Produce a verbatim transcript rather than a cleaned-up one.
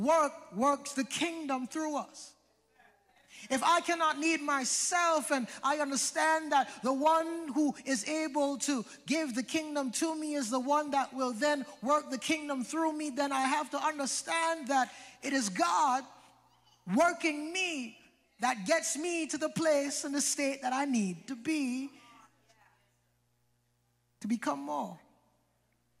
work works the kingdom through us. If I cannot need myself, and I understand that the one who is able to give the kingdom to me is the one that will then work the kingdom through me, then I have to understand that it is God working me that gets me to the place and the state that I need to be to become more.